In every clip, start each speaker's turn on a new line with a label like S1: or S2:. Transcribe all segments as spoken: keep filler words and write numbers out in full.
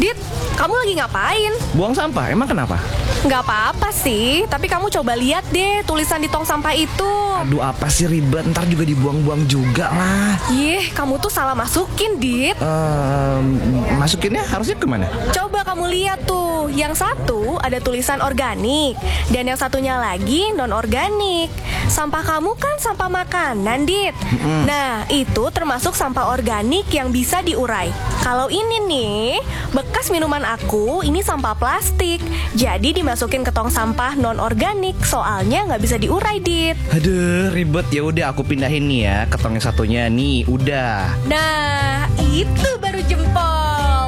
S1: Dit, kamu lagi ngapain?
S2: Buang sampah, emang kenapa?
S1: Nggak apa-apa sih, tapi kamu coba lihat deh tulisan di tong sampah itu.
S2: Aduh, apa sih ribet, ntar juga dibuang-buang juga lah.
S1: Yih, kamu tuh salah masukin, Dit.
S2: Um, masukinnya harusnya kemana?
S1: Coba kamu lihat tuh, yang satu ada tulisan organik, dan yang satunya lagi non-organik. Sampah kamu kan sampah makanan, Dit. Mm-hmm. Nah, itu termasuk sampah organik yang bisa diurai. Kalau ini nih, bekas minuman aku, ini sampah plastik. Jadi dimasukin ke tong sampah non-organik, soalnya nggak bisa diurai, Dit.
S2: Aduh, ribet. Ya udah, aku pindahin nih ya ke tong yang satunya nih. Udah.
S1: Nah, itu baru jempol.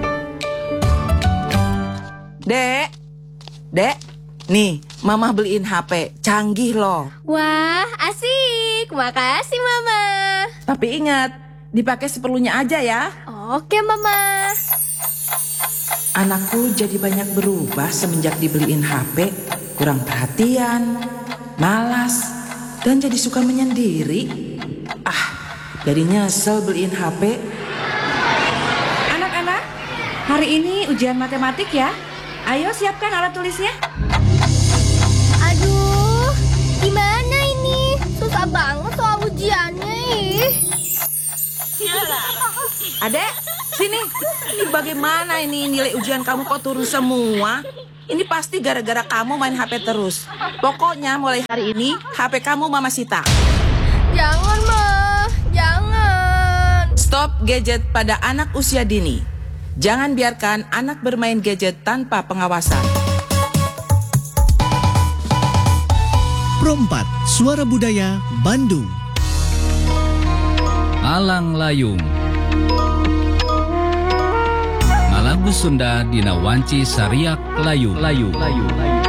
S3: Dek, Dek, nih Mama beliin H P, canggih loh.
S4: Wah, asik. Makasih, Mama.
S3: Tapi ingat, dipakai seperlunya aja ya.
S4: Oke, Mama.
S3: Anakku jadi banyak berubah semenjak dibeliin H P. Kurang perhatian, malas, dan jadi suka menyendiri. Ah, jadi nyesel beliin H P.
S5: Anak-anak, hari ini ujian matematik ya. Ayo siapkan alat tulisnya.
S4: Aduh, gimana ini? Susah banget soal ujiannya ih.
S3: Adek, sini. Ini bagaimana ini nilai ujian kamu kok turun semua? Ini pasti gara-gara kamu main H P terus. Pokoknya mulai hari ini H P kamu Mama sita.
S4: Jangan, Ma. Jangan.
S3: Stop gadget pada anak usia dini. Jangan biarkan anak bermain gadget tanpa pengawasan.
S6: Pro empat, Suara Budaya, Bandung.
S7: Alang Layung. Malagu Sunda dina wanci sariak layung. Layung. Layung.